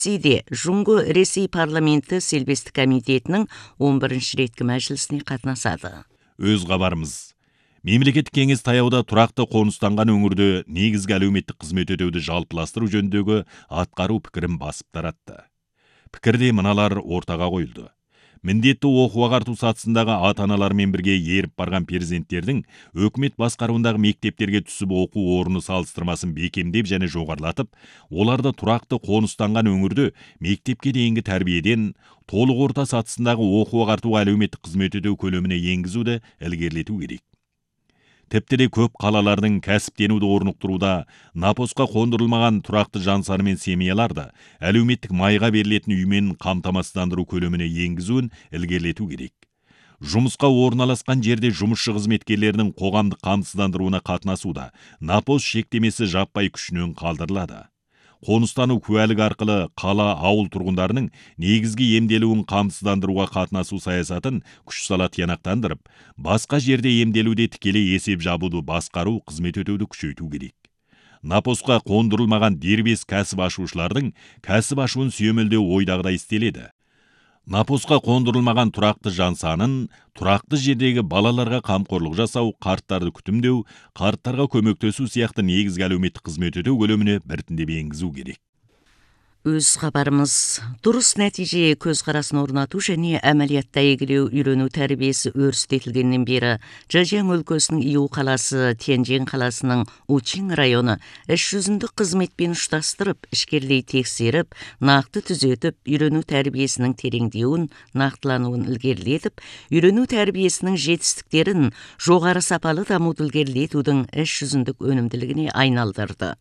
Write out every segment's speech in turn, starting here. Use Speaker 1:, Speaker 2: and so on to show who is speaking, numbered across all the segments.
Speaker 1: Сиде Жунго Ресей парламенті Селбестік комитетінің 11-ші реткі мәжілісіне қатынасады.
Speaker 2: Өз хабарымыз. Мемлекеттік кеңес таяуда тұрақты қоныстанған өңірде негізгі әлеуметтік қызмет өтеуді жалпыластыру жөніндегі атқару пікірін басып таратты. Пікірде мыналар ортаға қойылды. Міндетті оқу ағарту сатысындағы ата-аналармен бірге еріп барған перзенттердің өкімет басқаруындағы мектептерге түсіп оқу орны салыстырмасын бекемдеп және жоғарылатып, оларды тұрақты қоныстанған өңірде мектепке дейінгі тәрбиеден толық орта сатысындағы оқу ағарту әлеуметтік қызмет өтеу көлеміне енгізуді ілгерілету керек. Тіпті де көп қалалардың кәсіптенуді орнықтыруда напосқа қондырылмаған тұрақты жансары мен семьяларды әлеуметтік майға берілетін үймен қамтамасыздандыру көлеміне енгізуін ілгерілету керек. Жұмысқа орналасқан жерде жұмысшы қызметкерлерінің қоғамдық қамсыздандыруына қатынасуда напос шектемесі жаппай күшінен қалдырылады. Қоныстану куәлігі арқылы қала ауыл тұрғындарының негізгі емделуін қамсыздандыруға қатынасу саясатын күш сала тиянақтандырып, басқа жерде емделуде тікелей есеп жабуды басқару қызмет өтеуді күшейту керек. Напосқа қондырылмаған дербес кәсіп ашушылардың кәсіп ашуын сүйемелдеу ойдағыдай істеледі. Напосқа қондырылмаған тұрақты жан санын, тұрақты жердегі балаларға қамқорлық жасау, қарттарды күтімдеу, қарттарға көмектесу сияқты негізгі әлеуметтік қызмет өтеу көлеміне біртіндеп енгізу керек.
Speaker 1: Өз хабарымыз. Дұрыс нәтиже көзқарасын орнату және әмәлиятта егілеу үйрену тәрбиесі өрістетілгеннен бері Зhejiang өлкесінің Иу қаласы, Тяньжин қаласының Учин районы іс жүзінде қызметпен ұштастырып, ішкерлей тексеріп, нақты түзетіп, үйрену тәрбиесінің тереңдеуін, нақтылануын ілгерілетіп, үйрену тәрбиесінің жетістіктерін жоғары сапалы дамуды ілгерілетудің іс жүзіндік өнімділігіне айналдырды.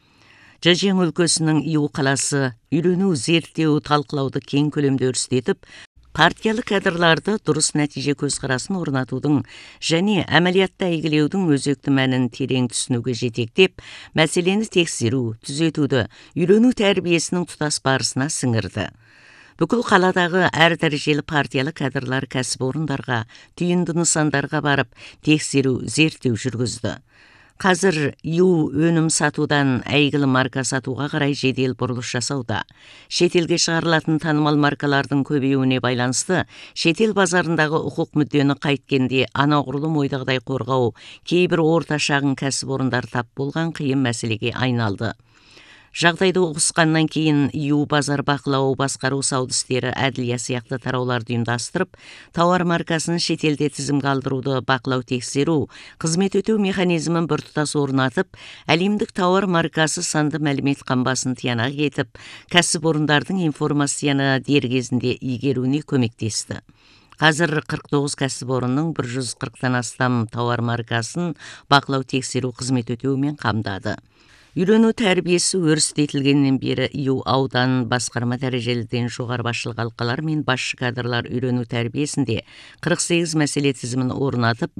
Speaker 1: Zhejiang өлкесінің Иу қаласы үйрену, зерттеу, талқылауды кең көлемде өрістетіп, партиялы кадрларды дұрыс нәтиже көзқарасын орнатудың және әмәлиятта игілеудің өзекті мәнін терең түсінуге жетектеп, мәселені тексеру, түзетуді үйрену тәрбиесінің тұтас барысына сіңірді. Бүкіл қаладағы әр дәрежелі партиялы кадрлар кәсіпорындарға, түйінді нысандарға барып, тексеру, зерттеу жүргізді. Қазір Иу өнім сатудан әйгілі марка сатуға қарай жедел бұрылыш жасауда. Шетелге шығарылатын танымал маркалардың көбеюіне байланысты, шетел базарындағы құқық мүддені қайткенде анағұрлым ойдағыдай қорғау кейбір орта шағын кәсіпорындар тап болған қиын мәселеге айналды. Жағдайды ұғысқаннан кейін Иу базар бақылау, басқару, сауда істері, әділия сияқты тарауларды ұйымдастырып, тауар маркасын шетелде тізімге алдыруды бақылау тексеру, қызмет өтеу механизмін біртұтас орнатып, әлемдік тауар маркасы санды мәлімет қамбасын тиянақ етіп, кәсіпорындардың информацияны дер кезінде игеруіне көмектесті. Қазір 49 кәсіпорынның 140-тан астам тауар маркасын бақылау тексеру қызмет өтеумен қамдады. Үйрену тәрбиесі өрістетілгеннен бері Иу аудан басқарма дәрежеліден жоғары басшылық алқалар мен басшы кадрлар үйрену тәрбиесінде 48 мәселе тізімін орнатып,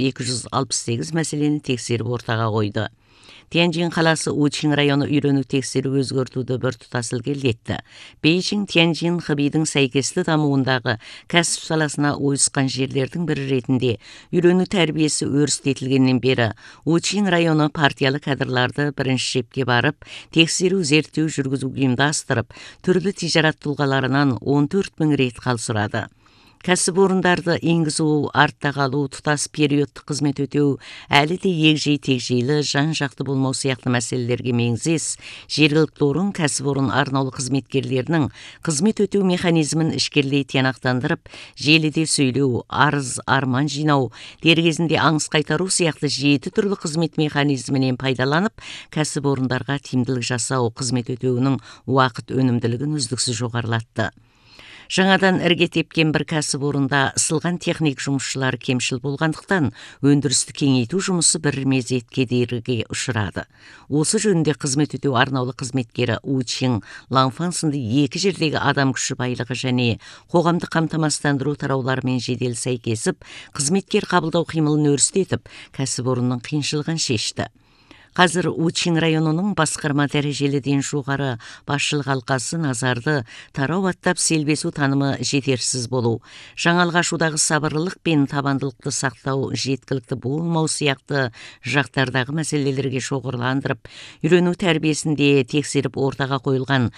Speaker 1: 268 мәселені тексеріп ортаға қойды. Тяньжин қаласы Учин районы үйрену тексеру өзгертуді біртұтас ілгерілетті. Бейжің Тяньжин Хэбидің сәйкесті дамуындағы кәсіп саласына ойысқан жерлердің бірі ретінде үйрену тәрбиесі өрістетілгеннен бері Учин районы партиялы кадрларды бірінші шепке барып, тексеру, зерттеу жүргізуге ұйымдастырып, түрлі тижарат тұлғаларынан 14 000 рет хал сұрады. Кәсіпорындарды енгізу, артта қалу, тұтас периодтық қызмет өтеу, әлі де егжей-тегжейлі, жан-жақты болмау сияқты мәселелерге меңзес, жергілікті орын кәсіпорын арнаулы қызметкерлерінің қызмет өтеу механизмін ішкерлей тиянақтандырып, желіде сөйлеу, арыз, арман жинау, дер кезінде аңыс қайтару сияқты 7 түрлі қызмет механизмінен пайдаланып, кәсіпорындарға тиімділік жасау, қызмет өтеуінің уақыт өнімділігін үздіксіз жоғарылатты. Жаңадан ірге тепкен бір кәсіпорында ысылған техник жұмысшылар кемшіл болғандықтан, өндірісті кеңейту жұмысы бір мезет кедергіге ұшырады. Осы жөнінде қызмет өтеу арнаулы қызметкері Учин Ланфан сынды 2 жердегі адам күші байлығы және қоғамдық қамтамасыздандыру тарауларымен жедел сәйкесіп, қызметкер қабылдау қимылын өрістетіп, кәсіпорынның қиыншылығын шешті. Қазір Учин районының басқарма дәрежеліден жоғары басшылық алқасы назарды тарау аттап селбесу танымы жетерсіз болу, жаңалғашудағы сабырлылық пен табандылықты сақтау жеткілікті болмау сияқты жақтардағы мәселелерге шоғырландырып, үйрену тәрбиесінде тексеріп ортаға қойылған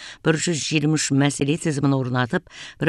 Speaker 1: 123 мәселе тізімін орнатып,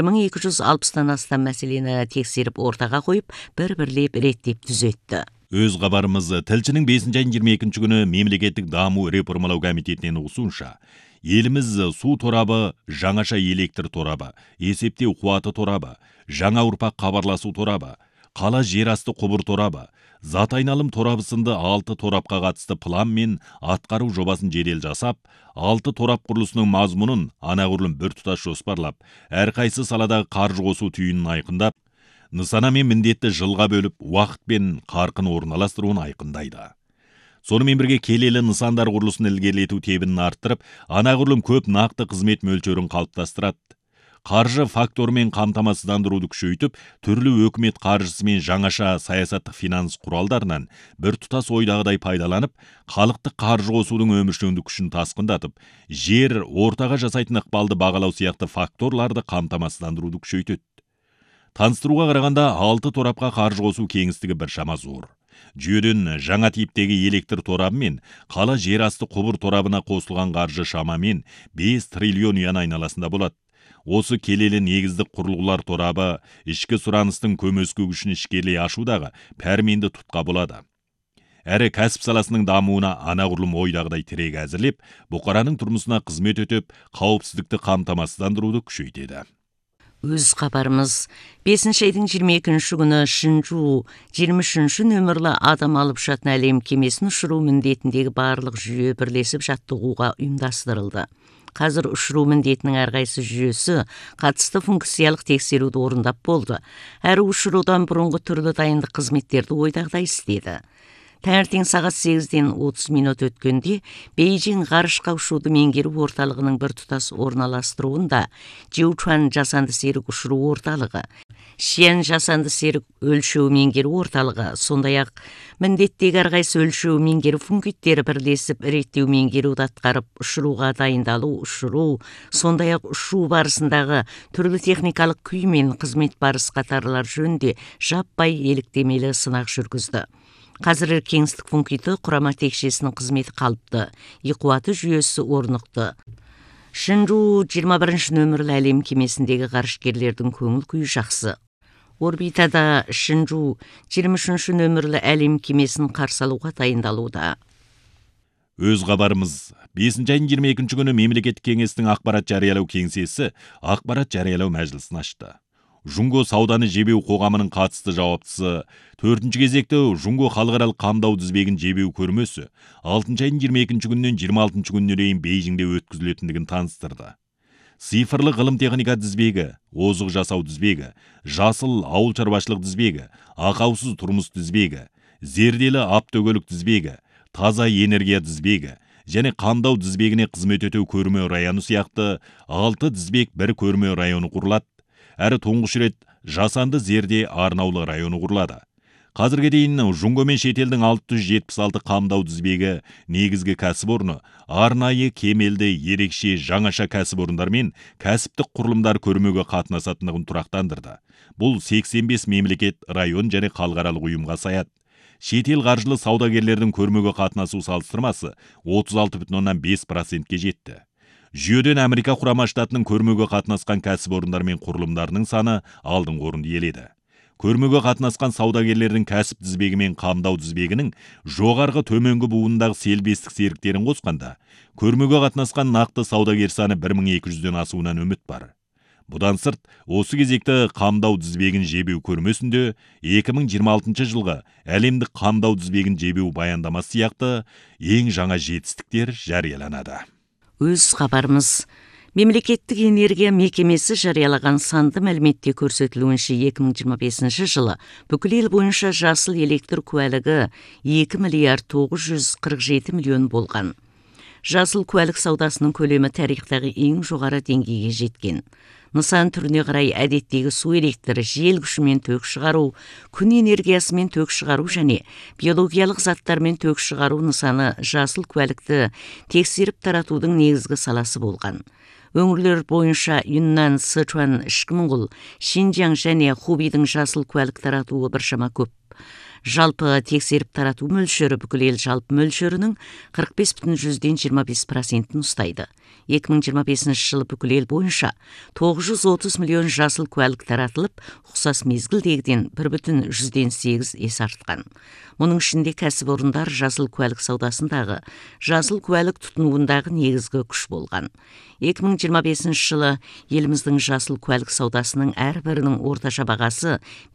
Speaker 1: 1260-тан астам мәселені тексеріп ортаға қойып, бір-бірлеп реттеп түзетті.
Speaker 2: Өз хабарымыз тілшінің 5 айының 22 күні мемлекеттік даму реформалау комитетінен ұсынша, еліміз су торабы, жаңаша электр торабы, есептеу қуаты торабы, жаңа ұрпақ хабарласу торабы, қала жерасты құбыр торабы, зат айналым торабы сынды 6 торапқа қатысты план мен атқару жобасын жедел жасап, 6 торап құрылысының мазмұнын анағұрлым біртұтас жоспарлап, әрқайсы саладағы қаржы қосу түйінін айқындап, нысана мен міндетті жылға бөліп, уақыт пен қарқын орналастыруын айқындайды. Сонымен бірге келелі нысандар құрылысын ілгерілету тебінін арттырып, анағұрлым көп нақты қызмет мөлшерін қалыптастырады. Қаржы факторымен қамтамасыздандыруды күшейтіп, түрлі өкімет қаржысы мен жаңаша саясаттық финанс құралдарынан бір тұтас ойдағыдай пайдаланып, халықтық қаржы қосудың өміршеңдік күшін тасқындатып, жер, ортаға жасайтын ықпалды бағалау сияқты факторларды қамтамасыздандыруды күшейтеді. Таныстыруға қарағанда 6 торапқа қаржы қосу кеңістігі біршама зор. Жүйеден жаңа типтегі электр торабы мен қала жерасты құбыр торабына қосылған қаржы шамамен 5 триллион юан айналасында болады. Осы келелі негіздік құрылғылар торабы ішкі сұраныстың көмескі күшін ішкерлей ашудағы пәрменді тұтқа болады. Әрі кәсіп саласының дамуына анағұрлым ойдағыдай тірек әзірлеп, бұқараның тұрмысына қызмет өтіп, қауіпсіздікті қамтамасыздандыруды күшейтеді.
Speaker 1: Өз хабарымыз 5 айдың 22 күні Шинжу 23 нөмірлі адам алып ұшатын әлем кемесін ұшыру міндетіндегі барлық жүйе бірлесіп жаттығуға ұйымдастырылды. Қазір ұшыру міндетінің әрқайсы жүйесі қатысты функциялық тексеруді орындап болды. Әрі ұшырудан бұрынғы түрлі дайындық қызметтерді ойдағыдай істеді. Таңертең сағат 8-ден 30 минут өткенде Бейжің ғарышқа ұшуды меңгеру орталығының біртұтас орналастыруында Жиучуан жасанды серік ұшыру орталығы, Шиэн жасанды серік өлшеу меңгеру орталығы, сондай-ақ міндеттегі әрқайсы өлшеу меңгеру функциялары бірлесіп реттеу меңгеруді атқарып, ұшыруға дайындалу, ұшыру, сондай-ақ ұшу барысындағы түрлі техникалық күй мен қызмет барыс қатарлар жөнінде жаппай еліктемелі сынақ жүргізді. Қазір кеңістік функциялы құрама текшесінің қызметі қалыпты, қуаты жүйесі орнықты. Шинжу 21 нөмірлі әлем кемесіндегі ғарышкерлердің көңіл күйі жақсы. Орбитада Шинжу 23 нөмірлі әлем кемесін қарсы алуға дайындалуда.
Speaker 2: Өз хабарымыз 5 айының 22 күні мемлекеттік кеңестің ақпарат жариялау кеңсесі ақпарат жариялау мәжілісін ашты. Жунго сауданы жебеу қоғамының қатысты жауаптысы 4-ші кезекті Жунго халықаралық қамдау тізбегін жебеу көрмесі 6 айының 22 күннен 26 күніне дейін Бейжіңде өткізілетіндігін таныстырды. Цифрлы ғылым техника тізбегі, озық жасау тізбегі, жасыл ауыл шаруашылық тізбегі, ақаусыз тұрмыс тізбегі, зерделі автокөлік тізбегі, таза энергия тізбегі және қамдау тізбегіне қызмет ету көрме районы сияқты 6 тізбек бір көрме районы құрылады. Әрі тұңғыш рет жасанды зерде арнаулы районы құрылады. Қазірге дейін Жунго мен шетелдің 676 қамдау тізбегі негізгі кәсіпорны арнайы кемелді ерекше жаңаша кәсіпорындар мен кәсіптік құрылымдар көрмеге қатынасатындығын тұрақтандырды. Бұл 85 мемлекет, район және халықаралық ұйымға саяды. Шетел қаржылы саудагерлердің көрмеге қатынасу салыстырмасы 36,5%-ке жетті. Жүйеден Америка құрама штатының көрмеге қатынасқан кәсіпорындар мен құрылымдарының саны алдыңғы орынды иеледі. Көрмеге қатынасқан саудагерлердің кәсіп тізбегі мен қамдау тізбегінің жоғарғы төменгі буындағы селбестік серіктерін қосқанда, көрмеге қатынасқан нақты саудагер саны 1200-ден асуынан үміт бар. Бұдан сырт, осы кезекті қамдау тізбегін жебеу көрмесінде 2026 жылғы әлемдік қамдау тізбегін жебеу баяндамасы сияқты ең жаңа жетістіктер жарияланады.
Speaker 1: Өз хабарымыз Мемлекеттік энергия мекемесі жариялаған санды мәліметте көрсетілуінше 2025 жылы бүкіл ел бойынша жасыл электр куәлігі 2 миллиард 947 миллион болған. Жасыл куәлік саудасының көлемі тарихтағы ең жоғары деңгейге жеткен. Нысан түріне қарай әдеттегі су электр, жел күшімен тök шығару, күн энергиясымен тök шығару және биологиялық заттармен тök шығару нысаны жасыл куәлікті тексеріп таратудың негізгі саласы болған. Өңірлер бойынша Юннан, Сычуан, Ішкі Моңғол, Шинжаң және Хубейдің жасыл куәлік таратуы біршама көп. Жалпы тексеріп тарату мөлшері бүкіл ел жалпы мөлшерінің 45,25% ұстайды. 2025 жылы бүкіл ел бойынша 930 миллион жасыл куәлік таратылып, ұқсас мезгілдегіден 1,8 есе артқан. Мұның ішінде кәсіпорындар жасыл куәлік саудасындағы, жасыл куәлік тұтынуындағы негізгі күш болған. 2025 жылы еліміздің жасыл куәлік саудасының әрбірінің орташа бағасы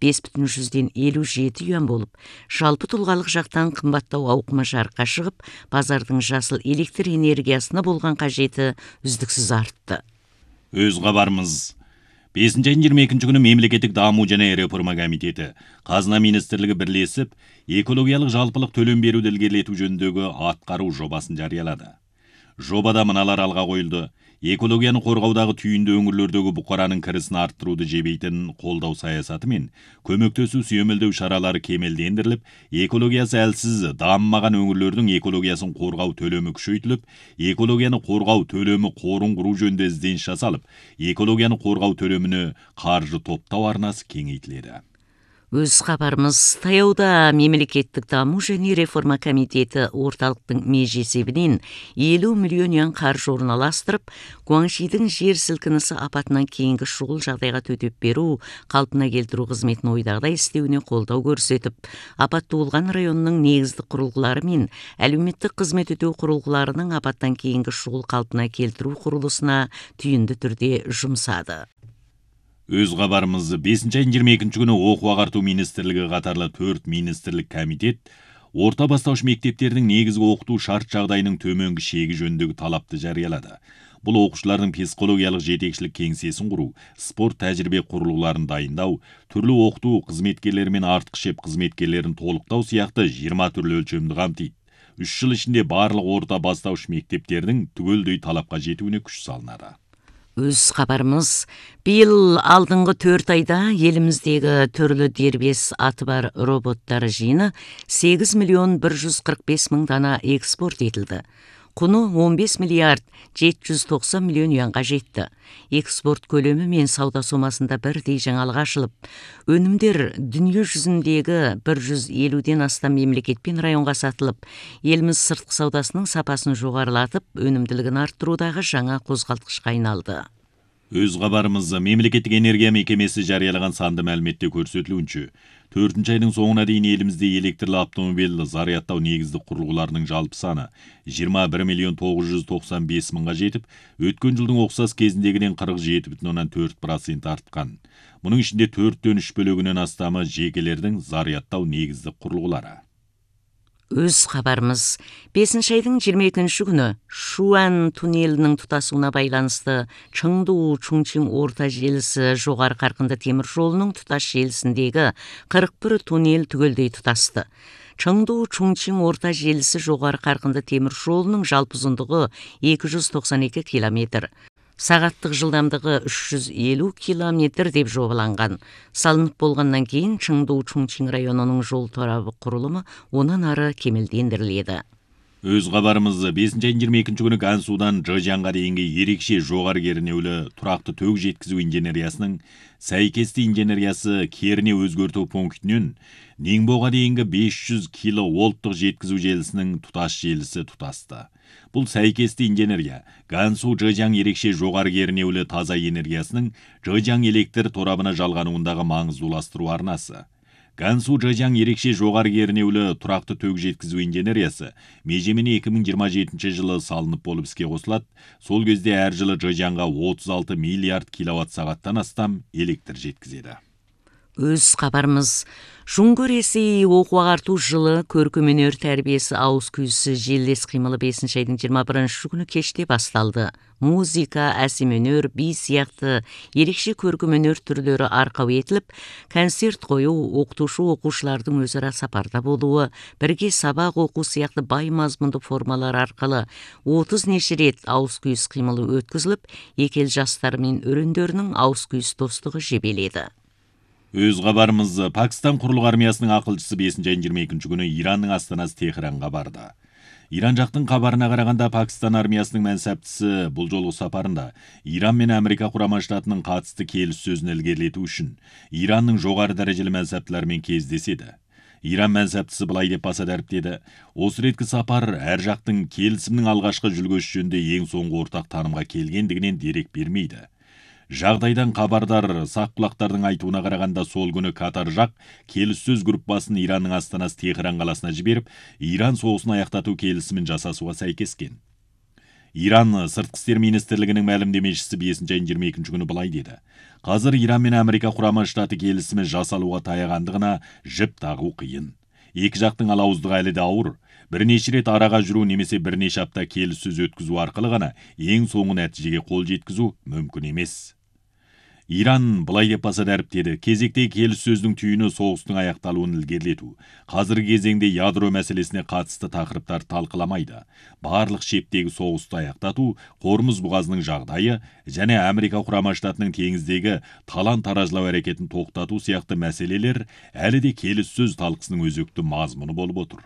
Speaker 1: 5,57 юан болып, жалпы тұлғалық жақтан қымбаттау ауқымы жарыққа шығып, базардың жасыл электр энергиясына болған қажеті үздіксіз артты.
Speaker 2: Өз хабарымыз. 5-22 күні мемлекеттік даму және реформа комитеті, Қазына министрлігі бірлесіп, экологиялық жалпылық төлем беруді ілгерілету жөніндегі атқару жобасын жариялады. Жобада мыналар алға қойылды. Экологияны қорғаудағы түйінді өңірлердегі бұқараның кірісін арттыруды жебейтін қолдау саясаты мен көмектесу сүйемелдеу шаралары кемелдендіріліп, экологиясы әлсіз дамымаған өңірлердің экологиясын қорғау төлемі күшейтіліп, экологияны қорғау төлемі қорын құру жөнінде ізденіс жасалып, экологияны қорғау төлеміне қаржы топтау арнасы кеңейтіледі.
Speaker 1: Өз хабарымыз, таяуда мемлекеттік даму және реформа комитеті орталықтың межесебінен 50 миллион юан қаржы орналастырып, Гуаншидің жер сілкінісі апатынан кейінгі шұғыл жағдайға төтеп беру, қалпына келтіру қызметін ойдағыдай істеуіне қолдау көрсетіп, апатты болған районның негізді құрылғылары мен әлеуметтік қызмет өтеу құрылғыларының апаттан кейінгі шұғыл қалпына келтіру құрылысына түйінді түрде жұмсады.
Speaker 2: Өз хабарымыз 5-22 күні оқу ағарту министрлігі қатарлы 4 министрлік комитет орта бастауыш мектептердің негізгі оқыту шарт жағдайының төменгі шегі жөніндегі талапты жариялады. Бұл оқушылардың психологиялық жетекшілік кеңсесін құру, спорт тәжірибе құрылғыларын дайындау, түрлі оқыту қызметкерлері мен артық шеп қызметкерлерін толықтау сияқты 20 түрлі өлшемді қамтиды. 3 жыл ішінде барлық орта бастауыш мектептердің түгелдей талапқа жетуіне күш салынады.
Speaker 1: Өз хабарымыз, биыл алдыңғы 4 айда еліміздегі түрлі дербес аты бар роботтар жиыны 8,145,000 дана экспорт етілді. Құны 15 миллиард 790 миллион юанға жетті. Экспорт көлемі мен сауда сомасында бірдей жаңалық ашылып, өнімдер дүние жүзіндегі 150-ден астам мемлекет пен районға сатылып, еліміз сыртқы саудасының сапасын жоғарылатып, өнімділігін арттырудағы жаңа қозғалтқышқа айналды.
Speaker 2: Өз хабарымыз, мемлекеттік энергия мекемесі жариялаған санды мәліметте көрсетілуінше, 4 айдың соңына дейін елімізде электрлі автомобиль зарядтау негізді құрылғыларының жалпы саны 21,995,000-ға жетіп, өткен жылдың ұқсас кезіндегіден 47,4% артқан. Мұның ішінде 4-тен 3 бөлігінен астамы жекелердің зарядтау негізді құрылғылары.
Speaker 1: Өз хабарымыз, 5 айдың 22 күні Шуан туннелінің тұтасуына байланысты Чыңду-Чунчин орта желісі жоғары қарқынды темір жолының тұтас желісіндегі 41 туннел түгелдей тұтасты. Чыңду-Чунчин орта желісі жоғары қарқынды темір жолының жалпы ұзындығы 292 километр. Сағаттық жылдамдығы 350 километр деп жобаланған. Салынып болғаннан кейін Чыңду-Чунчин районының жол торабы құрылымы онан ары кемелдендіріледі.
Speaker 2: Өз хабарымыз, 5-22 күні Гансудан Жэжянға дейінгі ерекше жоғары кернеулі тұрақты тök жеткізу инженериясының сәйкесті инженериясы керне өзгерту пунктінен Ниңбоға дейінгі 500 киловольттық жеткізу желісінің тұтас желісі тұтасты. Бұл сәйкесті инженерия Гансу Жэжяң ерекше жоғары кернеулі таза энергиясының Жэжяң электр торабына жалғануындағы маңызды уластыру арнасы. Гансу Жэжяң ерекше жоғары кернеулі тұрақты тök жеткізу инженериясы межемене 2027 жылы салынып болып іске қосылады. Сол кезде әр жылы Жэжянға 36 миллиард киловатт сағаттан астам электр жеткізеді.
Speaker 1: Өз кабарыбыз Жуңгөр Ресей окуу агартуу жылы көркөм өнөр тербиеси ауыз күйүүсү желдес кыймылы 5 айдын 21 күнү кечте башталды. Музыка, әсем өнөр, би сыяктуу ерекше көркөм өнөр түрлөрү аркау этилип, концерт коюу, окутуучу окуучулардын өз ара сапарда болуу, бирге сабак окуу сыяктуу бай мазмундуу формалар аркылуу 30 нече рет ауыз күйүүс кыймылы өткөзүлүп, эки эл жаштары менен өрөндөрүнүн ауыз күйүүс достугу жебеледи.
Speaker 2: Өз кабарыбыз Пакистан курулук армиясынын акылчысы 5 айдын 22 күнү Иранның астанасы Техранга барды. Иран жактын кабарына караганда Пакистан армиясынын мансаптысы бул жолку сапарында Иран менен Америка Курама Штатынын катысты келиссөзүн илгерилетүү үчүн Иранның жогору дарежелүү мансаптылары менен кездешеди. Иран мансаптысы былай деп баса дарыптады: "Осы ретки сапар ар жактын келисимдин алгачкы жүргөзүшү жөнүндө эң соңку ортак таанымга келгендигинен дерек бермейди. Жагдайдан кабардар сак кулактардын айтууна караганда сол күнү Катар жак келиссөз группасын Иранның астанасы Техран каласына жиберип, Иран согусун аяктатуу келисимин жасасууга сайкескен. Иран сырткы иштер министрлигинин маалымдемечиси 5 айдын 22 күнү былай деди: "Азыр Иран менен Америка Курама Штаты келисими жасалууга таягандыгына жип тагуу кыйын. Эки жактын алауыздыгы әлі де ауыр. Бир нече рет арага жүрүү немесе бир нече апта келиссөз өткөзүү аркылуу гана эң соңку натыйжеге кол жеткизүү мүмкүн эмес." Иран былай деп баса дарыптады: "Кезектеги келиссөздүн түйүнү согустун аякталуун илгерилетүү. Азыркы кезеңде ядро маселесине катысты такырыптар талкыламайды. Барлык шептеги согусту аяктатуу, Кормуз бугазынын жагдайы жана Америка Курама Штатынын теңиздеги талан-таражлоо аракетин токтотуу сыяктуу маселелер әлі де келиссөз талкысынын өзөктүү мазмуну болуп отур."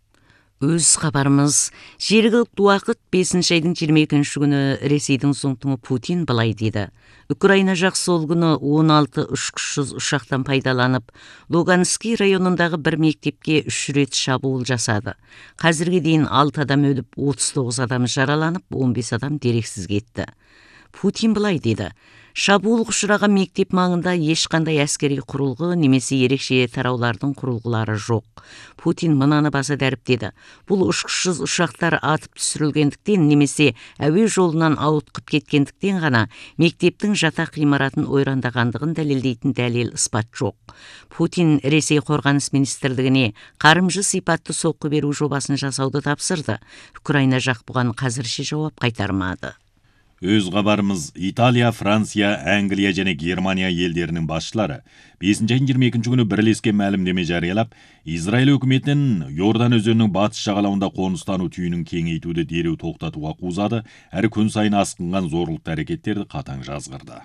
Speaker 1: Өз кабарыбыз жергиликтүү убакыт 5 айдын 22 күнү Ресейдин Соңтуңу Путин былай деди: "Украина жак сол күнү 16 учкучсуз учактан пайдаланып, Луганский районундагы бир мектепке 3 рет шабуул жасады. Казирге дейин 6 адам өлүп, 39 адам жараланып, 15 адам дерексиз кетти." Путин былай деди: "Шабуулга учураган мектеп маңында эч кандай аскерий курулгу немесе ерекше тараулардын курулгулары жок." Путин мынаны баса дарыптады: "Бул учкучсуз учактар атып түшүрүлгендиктен немесе әуе жолунан ауыткып кеткендиктен гана мектептин жатак имаратын ойрандагандыгын далилдейтин далил ыспат жок." Путин Ресей Коргонус министрлигине карымжы сыйпаттуу сокку берүү жобасын жасауду тапсырды. Украина жак буга азырча жооп кайтармады.
Speaker 2: Өз кабарыбыз Италия, Франция, Англия жана Германия элдеринин башчылары 5 айдын 22 күнү бирлескен маалымдеме жарыялап, Израиль өкмөтүнүн Йордан өзөнүнүн батыш жагалауында конустануу түйүнүн кеңейтүүдү дереу токтотууга куузады, әрі күн сайын аскынган зорлуктуу аракеттерди катаң жазгырды.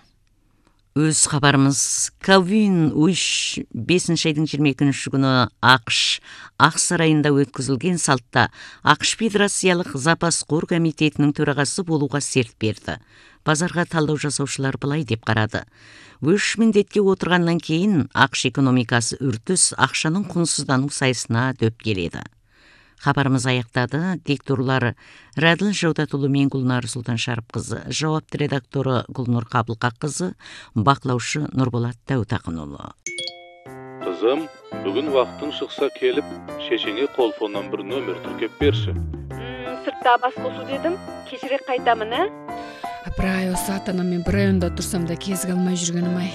Speaker 1: Өз кабарыбыз Calvin Uish 5 айдын 22 күнү АКШ Ак сарайында өткөзүлгөн салтта АКШ Федерациялык запас кор комитетинин төрагасы болууга серт берди. Базарга талдоо жасаушулар былай деп карады: "Уиш миндетке отургандан кийин АКШ экономикасы үртүс акчанын кунсуздануу сайысына дөп келеди." Хабарымыз аяктады. Дикторлар Радыл Жаудатулы мен Гулнар Султаншарып кызы, жауапты редактору Гулнур Кабылкак кызы, баклаушы Нурболат Даутакынуулу.
Speaker 3: Кызым, бүгүн вактың шықса келіп, шешеңе колфондан бір нөмір түркеп берші.
Speaker 4: Сыртта бас косуу дедим, кечирээк кайтамын, а?
Speaker 5: Апырай, осы ата-анаммен бір районда турсам да кез калмай жүргөнүм ай.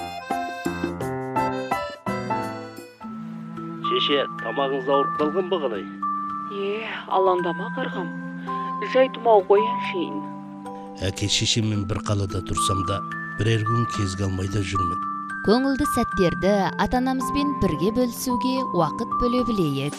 Speaker 6: Шеше, тамагыңыз ауырып калганбы калай?
Speaker 4: Алаңдама каргам. Жай тумау коян шейин.
Speaker 6: Әке шешеммен бір қалада турсам да, бірер күн кез калмай да жүрмін.
Speaker 7: Көңілді сәттерді ата-анамызбен бірге бөлісуге уақыт бөле білейік.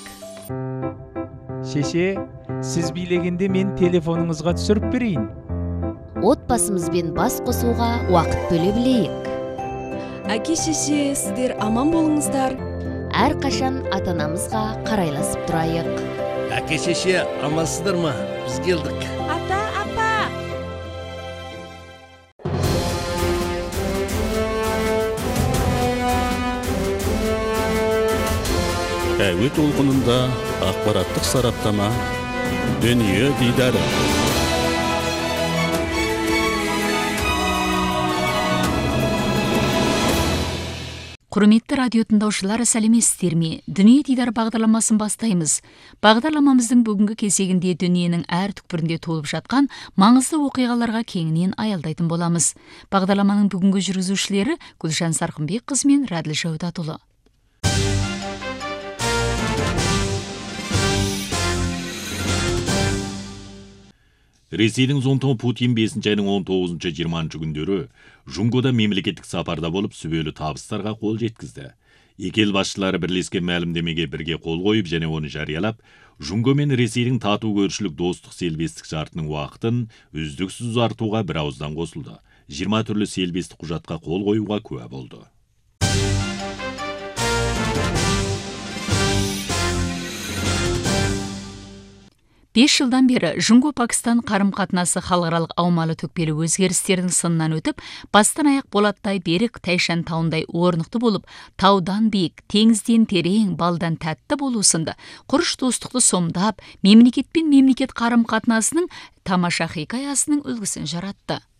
Speaker 8: Шеше, сіз билегенде мен телефоныңызға түсіріп берейін.
Speaker 7: Отбасымызбен бас қосуға уақыт бөле білейік.
Speaker 5: Әке шеше, сіздер аман болыңыздар.
Speaker 7: Әр қашан ата-анамызға қарайласып тұрайық.
Speaker 6: Әке шеше, амансыздар ма? Біз келдік.
Speaker 5: Ата, апа!
Speaker 3: Әуе толқынында ақпараттық сараптама, дүние дидары.
Speaker 9: Құрметті радио тыңдаушылар, сәлеметсіздер ме? Дүние дидар бағдарламасын бастаймыз. Бағдарламамыздың бүгінгі кезегінде дүниенің әр түкпірінде толып жатқан маңызды оқиғаларға кеңінен аялдайтын боламыз. Бағдарламаның бүгінгі жүргізушілері Гүлжан Сарқынбек қызы мен Раділ Жаудатұлы.
Speaker 2: Ресейдің зонтоны Путин 5 айның 19-20 күндері Жунгода мемлекеттік сапарда болып сүбелі табыстарға қол жеткізді. Екі ел басшылары бірлескен мәлімдемеге бірге қол қойып және оны жариялап, Жунго мен Ресейдің тату көршілік достық селбестік шартының уақытын үздіксіз ұзартуға бір ауыздан қосылды. 20 түрлі селбестік құжатқа қол қоюға куә болды.
Speaker 9: Бес жылдан бері Жунго-Пакистан қарым-қатынасы халықаралық аумалы төкпелі өзгерістердің сынынан өтіп, бастан аяқ болаттай берік Тайшан тауындай орнықты болып, таудан биік, теңізден терең, балдан тәтті болу сынды құрыш достықты сомдап, мемлекет пен мемлекет қарым-қатынасының тамаша хикаясының үлгісін жаратты.